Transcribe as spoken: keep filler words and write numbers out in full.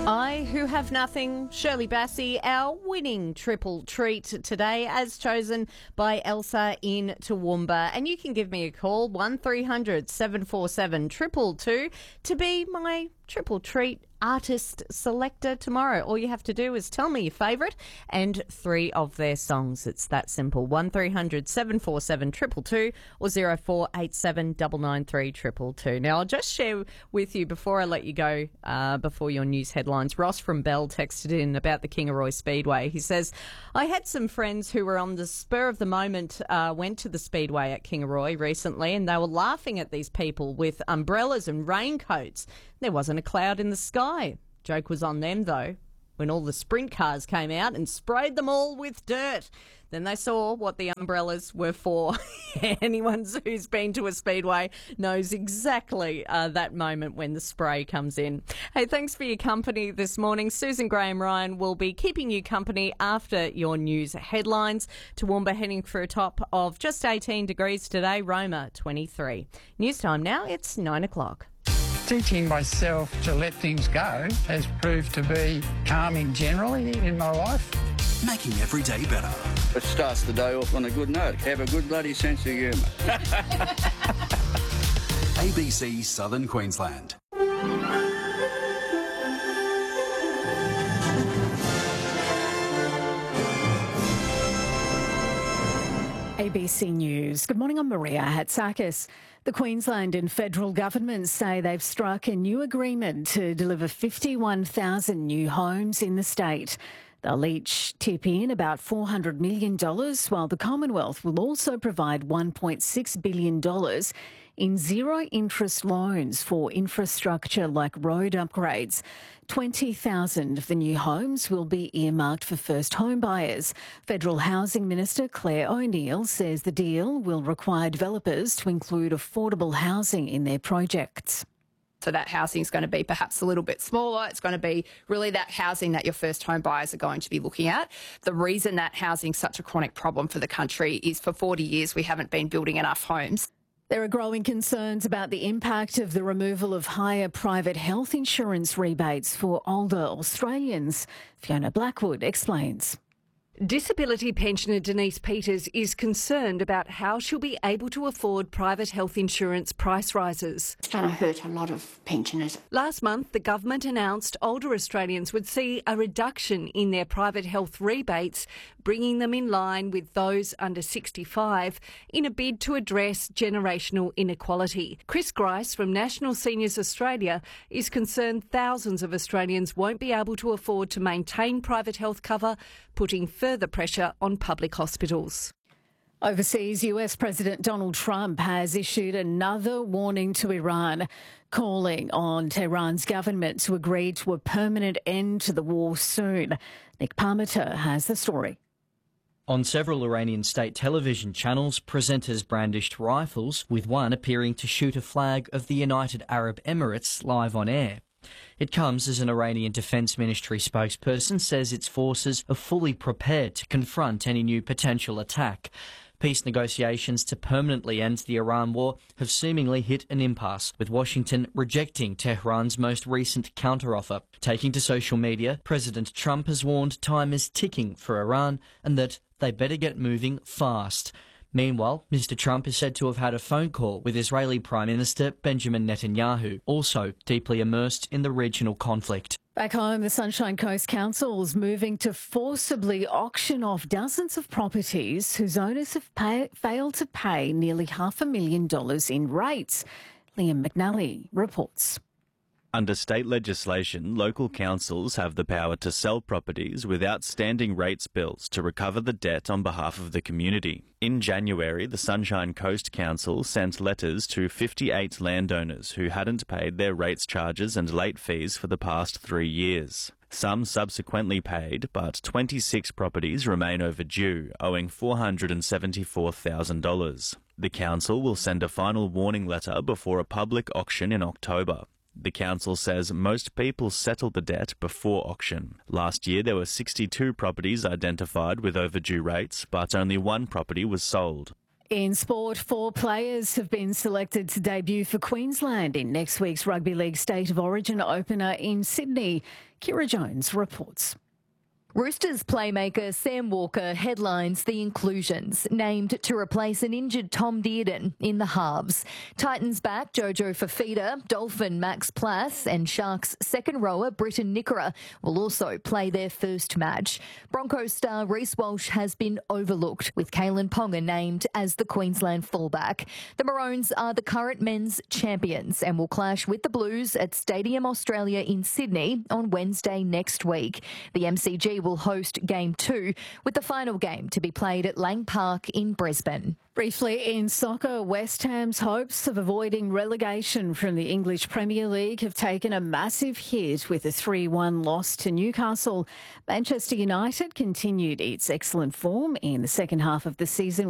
I Who Have Nothing, Shirley Bassey, our winning triple treat today as chosen by Elsa in Toowoomba. And you can give me a call, one three hundred seven four seven two two two, to be my triple treat artist selector tomorrow. All you have to do is tell me your favourite and three of their songs. It's that simple. one three hundred seven four seven two two two or zero four eight seven nine nine three two two two. Now, I'll just share with you before I let you go, uh, before your news headlines. Ross from Bell texted in about the Kingaroy Speedway. He says, I had some friends who were on the spur of the moment, uh, went to the Speedway at Kingaroy recently, and they were laughing at these people with umbrellas and raincoats. There wasn't a cloud in the sky. Joke was on them, though, when all the sprint cars came out and sprayed them all with dirt. Then they saw what the umbrellas were for. Anyone who's been to a speedway knows exactly uh, that moment when the spray comes in. Hey, thanks for your company this morning. Susan Graham Ryan will be keeping you company after your news headlines. Toowoomba heading for a top of just eighteen degrees today. Roma, twenty-three. News time now, it's nine o'clock. Teaching myself to let things go has proved to be calming generally in my life. Making every day better. It starts the day off on a good note. Have a good bloody sense of humour. A B C Southern Queensland. A B C News. Good morning, I'm Maria Hatzakis. The Queensland and federal governments say they've struck a new agreement to deliver fifty-one thousand new homes in the state. They'll each tip in about four hundred million dollars, while the Commonwealth will also provide one point six billion dollars in zero-interest loans for infrastructure like road upgrades. twenty thousand of the new homes will be earmarked for first home buyers. Federal Housing Minister Claire O'Neil says the deal will require developers to include affordable housing in their projects. So that housing is going to be perhaps a little bit smaller. It's going to be really that housing that your first home buyers are going to be looking at. The reason that housing is such a chronic problem for the country is for forty years we haven't been building enough homes. There are growing concerns about the impact of the removal of higher private health insurance rebates for older Australians. Fiona Blackwood explains. Disability pensioner Denise Peters is concerned about how she'll be able to afford private health insurance price rises. It's going to hurt a lot of pensioners. Last month, the government announced older Australians would see a reduction in their private health rebates, bringing them in line with those under sixty-five in a bid to address generational inequality. Chris Grice from National Seniors Australia is concerned thousands of Australians won't be able to afford to maintain private health cover, putting further pressure on public hospitals. Overseas, U S President Donald Trump has issued another warning to Iran, calling on Tehran's government to agree to a permanent end to the war soon. Nick Parmiter has the story. On several Iranian state television channels, presenters brandished rifles, with one appearing to shoot a flag of the United Arab Emirates live on air. It comes as an Iranian Defence Ministry spokesperson says its forces are fully prepared to confront any new potential attack. Peace negotiations to permanently end the Iran war have seemingly hit an impasse, with Washington rejecting Tehran's most recent counteroffer. Taking to social media, President Trump has warned time is ticking for Iran and that they better get moving fast. Meanwhile, Mister Trump is said to have had a phone call with Israeli Prime Minister Benjamin Netanyahu, also deeply immersed in the regional conflict. Back home, the Sunshine Coast Council is moving to forcibly auction off dozens of properties whose owners have pay, failed to pay nearly half a million dollars in rates. Liam McNally reports. Under state legislation, local councils have the power to sell properties with outstanding rates bills to recover the debt on behalf of the community. In January, the Sunshine Coast Council sent letters to fifty-eight landowners who hadn't paid their rates charges and late fees for the past three years. Some subsequently paid, but twenty-six properties remain overdue, owing four hundred seventy-four thousand dollars. The council will send a final warning letter before a public auction in October. The council says most people settled the debt before auction. Last year there were sixty-two properties identified with overdue rates, but only one property was sold. In sport, four players have been selected to debut for Queensland in next week's Rugby League State of Origin opener in Sydney. Kira Jones reports. Roosters playmaker Sam Walker headlines the inclusions, named to replace an injured Tom Dearden in the halves. Titans back Jojo Fafita, Dolphin Max Plass and Sharks second rower Britton Nickera will also play their first match. Broncos star Reece Walsh has been overlooked, with Kalen Ponga named as the Queensland fullback. The Maroons are the current men's champions and will clash with the Blues at Stadium Australia in Sydney on Wednesday next week. The M C G will host Game two, with the final game to be played at Lang Park in Brisbane. Briefly in soccer, West Ham's hopes of avoiding relegation from the English Premier League have taken a massive hit with a three one loss to Newcastle. Manchester United continued its excellent form in the second half of the season,